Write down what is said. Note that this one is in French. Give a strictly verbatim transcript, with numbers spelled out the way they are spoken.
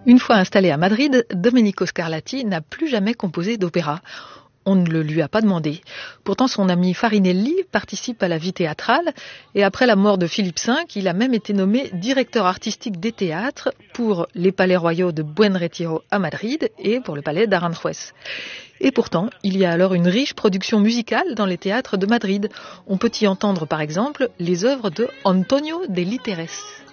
Une fois installé à Madrid, Domenico Scarlatti n'a plus jamais composé d'opéra. On ne le lui a pas demandé. Pourtant, son ami Farinelli participe à la vie théâtrale et après la mort de Philippe cinq, il a même été nommé directeur artistique des théâtres pour les palais royaux de Buen Retiro à Madrid et pour le palais d'Aranjuez. Et pourtant, il y a alors une riche production musicale dans les théâtres de Madrid. On peut y entendre par exemple les œuvres de Antonio de Literes.